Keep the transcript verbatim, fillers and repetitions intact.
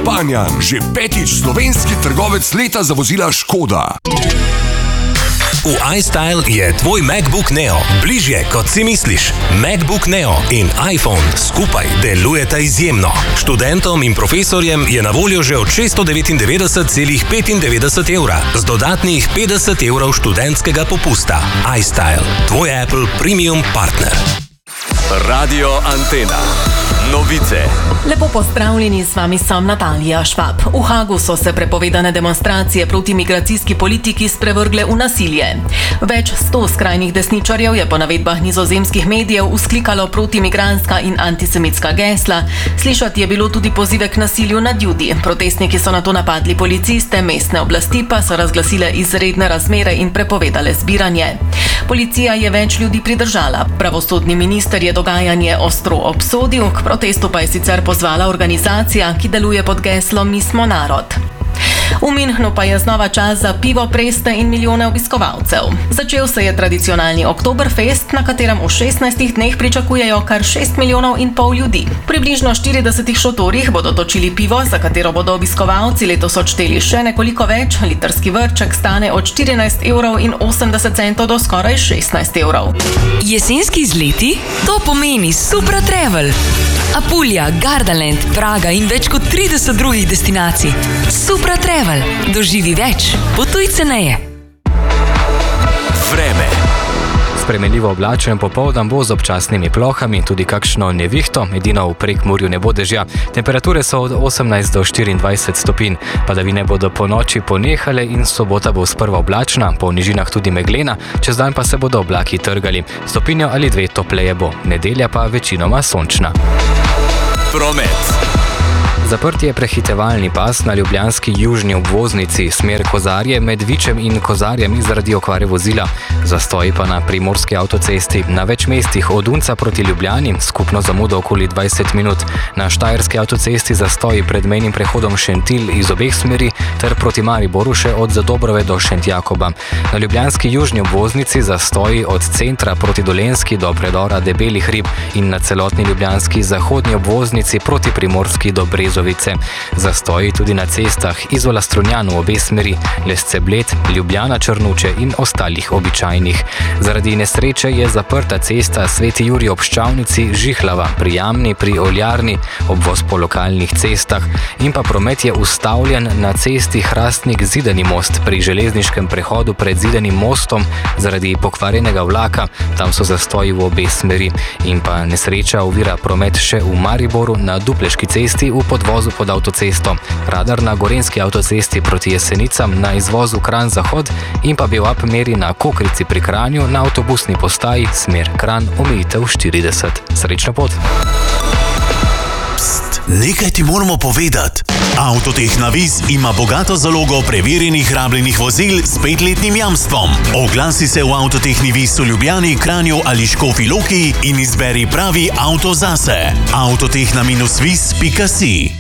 Banjan, že petič slovenski trgovec leta za vozila Škoda. V iStyle je tvoj MacBook Neo bližje, kot si misliš. MacBook Neo in iPhone skupaj delujeta izjemno. Študentom in profesorjem je na voljo že od šeststo devetindevetdeset celih petindevetdeset evra z dodatnih petdeset evrov študentskega popusta. iStyle, tvoj Apple Premium partner. Radio Antena. Novice. Lepo pozdravljeni, z vami sem Natalija Švab. V Hagu so se prepovedane demonstracije proti migracijski politiki sprevrgle v nasilje. Več sto skrajnih desničarjev je po navedbah nizozemskih medijev vzklikalo protimigranska in antisemitska gesla. Slišati je bilo tudi pozive k nasilju nad Judi. Protestniki so nato napadli policiste, mestne oblasti pa so razglasile izredne razmere in prepovedale zbiranje. Policija je več ljudi pridržala. Pravosodni minister je dogajanje ostro obsodil, k protestu pa je sicer pozvala organizacija, ki deluje pod geslom Mi smo narod. V Münchnu pa je znova čas za pivo, preste in milijone obiskovalcev. Začel se je tradicionalni Oktoberfest, na katerem v šestnajstih dneh pričakujejo kar šest milijonov in pol ljudi. V približno štiridesetih šotorih bodo točili pivo, za katero bodo obiskovalci letos odšteli še nekoliko več. Litrski vrček stane od štirinajst evrov in osemdeset centov do skoraj šestnajst evrov. Jesenski izleti? To pomeni Supra Travel. Apulja, Gardaland, Praga in več kot trideset drugih destinacij. Supra Travel. Doživi več. Potuj ceneje. Vreme. Spremenljivo oblačen popoldan bo z občasnimi plohami, tudi kakšno nevihto, edino v Prekmurju ne bo dežja. Temperature so od osemnajst do štiriindvajset stopinj. Padavine bodo po noči ponehale in sobota bo sprva oblačna, po nižinah tudi meglena, čez dan pa se bodo oblaki trgali. Stopinjo ali dve topleje bo, nedelja pa večinoma sončna. Promet. Zaprt je prehitevalni pas na ljubljanski južni obvoznici, smer Kozarje med Vičem in Kozarjem zaradi okvare vozila. Zastoji pa na primorski avtocesti na več mestih od Unca proti Ljubljani, skupno zamudo okoli dvajset minut. Na štajerski avtocesti zastoji pred mejnim prehodom Šentilj iz obeh smeri ter proti Mariboru še od Zadobrove do Šentjakoba. Na ljubljanski južni obvoznici zastoji od centra proti Dolenjski do predora Debelih hrib in na celotni ljubljanski zahodni obvoznici proti Primorski do Brezovice. Zastoji tudi na cestah Izola Strunjan v obe smeri, Lesce Bled, Ljubljana Črnuče in ostalih običajnih. Zaradi nesreče je zaprta cesta Sveti Jurij ob Ščavnici, Žihlava, pri Jamni, pri Oljarni, obvoz po lokalnih cestah in pa promet je ustavljen na cesti Hrastnik Zidani most pri železniškem prehodu pred Zidanim mostom zaradi pokvarjenega vlaka. Tam so zastoji v obe smeri in pa nesreča ovira promet še v Mariboru na Dupleški cesti v podvozu pod avtocesto, radar na Gorenjski avtocesti proti Jesenicam na izvozu Kranj-Zahod in pa Bevap meri na Kokrici pri Kranju na avtobusni postaji smer Kranj omejitev štirideset. Srečno pot! Pst, nekaj ti moramo povedati. Avtotehna Viz ima bogato zalogo preverjenih rabljenih vozil s petletnim jamstvom. Oglasi se v Avtotehni Viz v Ljubljani, Kranju ali Škofji Loki in izberi pravi avto zase. avtotehna viz pika si